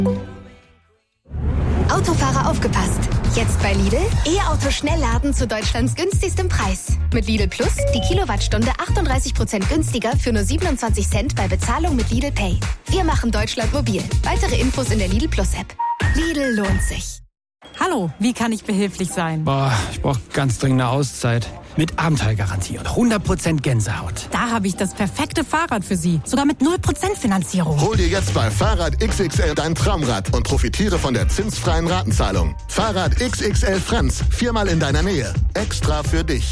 Autofahrer aufgepasst! Jetzt bei Lidl E-Auto Schnellladen zu Deutschlands günstigstem Preis. Mit Lidl Plus die Kilowattstunde 38% günstiger für nur 27 Cent bei Bezahlung mit Lidl Pay. Wir machen Deutschland mobil. Weitere Infos in der Lidl Plus App. Lidl lohnt sich. Hallo, wie kann ich behilflich sein? Ich brauche ganz dringend eine Auszeit. Mit Abenteuergarantie und 100% Gänsehaut. Da habe ich das perfekte Fahrrad für Sie. Sogar mit 0% Finanzierung. Hol dir jetzt bei Fahrrad XXL dein Traumrad und profitiere von der zinsfreien Ratenzahlung. Fahrrad XXL Franz, 4-mal in deiner Nähe. Extra für dich.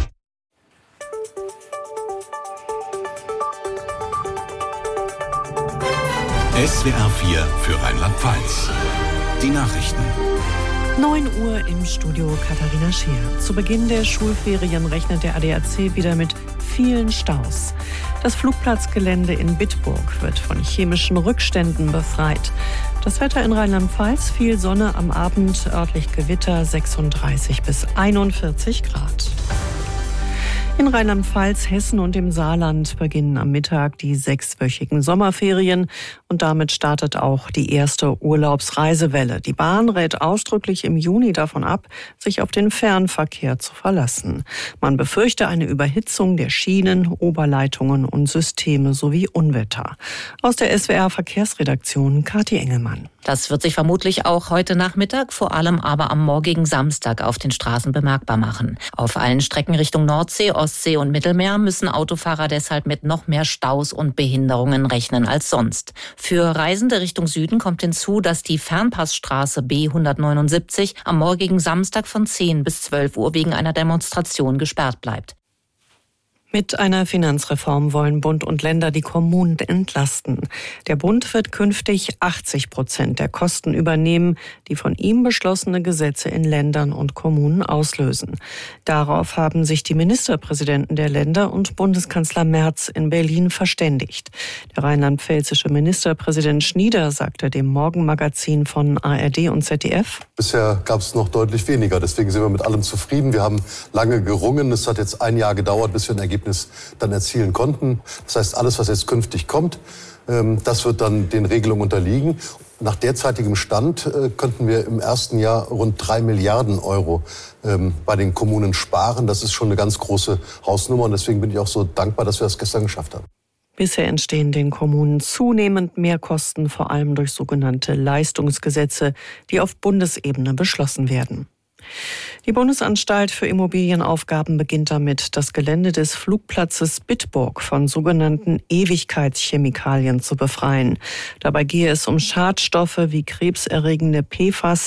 SWR 4 für Rheinland-Pfalz. Die Nachrichten. 9 Uhr im Studio Katharina Scheer. Zu Beginn der Schulferien rechnet der ADAC wieder mit vielen Staus. Das Flugplatzgelände in Bitburg wird von chemischen Rückständen befreit. Das Wetter in Rheinland-Pfalz, viel Sonne, am Abend örtlich Gewitter, 36 bis 41 Grad. In Rheinland-Pfalz, Hessen und im Saarland beginnen am Mittag die 6-wöchigen Sommerferien und damit startet auch die erste Urlaubsreisewelle. Die Bahn rät ausdrücklich im Juni davon ab, sich auf den Fernverkehr zu verlassen. Man befürchte eine Überhitzung der Schienen, Oberleitungen und Systeme sowie Unwetter. Aus der SWR-Verkehrsredaktion Kathi Engelmann. Das wird sich vermutlich auch heute Nachmittag, vor allem aber am morgigen Samstag auf den Straßen bemerkbar machen. Auf allen Strecken Richtung Nordsee, Ostsee und Mittelmeer müssen Autofahrer deshalb mit noch mehr Staus und Behinderungen rechnen als sonst. Für Reisende Richtung Süden kommt hinzu, dass die Fernpassstraße B179 am morgigen Samstag von 10 bis 12 Uhr wegen einer Demonstration gesperrt bleibt. Mit einer Finanzreform wollen Bund und Länder die Kommunen entlasten. Der Bund wird künftig 80% der Kosten übernehmen, die von ihm beschlossene Gesetze in Ländern und Kommunen auslösen. Darauf haben sich die Ministerpräsidenten der Länder und Bundeskanzler Merz in Berlin verständigt. Der rheinland-pfälzische Ministerpräsident Schnieder sagte dem Morgenmagazin von ARD und ZDF: Bisher gab es noch deutlich weniger, deswegen sind wir mit allem zufrieden. Wir haben lange gerungen, es hat jetzt ein Jahr gedauert, bis wir ein Ergebnis dann erzielen konnten. Das heißt, alles, was jetzt künftig kommt, das wird dann den Regelungen unterliegen. Nach derzeitigem Stand könnten wir im ersten Jahr rund 3 Milliarden Euro bei den Kommunen sparen. Das ist schon eine ganz große Hausnummer und deswegen bin ich auch so dankbar, dass wir das gestern geschafft haben. Bisher entstehen den Kommunen zunehmend Mehrkosten, vor allem durch sogenannte Leistungsgesetze, die auf Bundesebene beschlossen werden. Die Bundesanstalt für Immobilienaufgaben beginnt damit, das Gelände des Flugplatzes Bitburg von sogenannten Ewigkeitschemikalien zu befreien. Dabei gehe es um Schadstoffe wie krebserregende PFAS,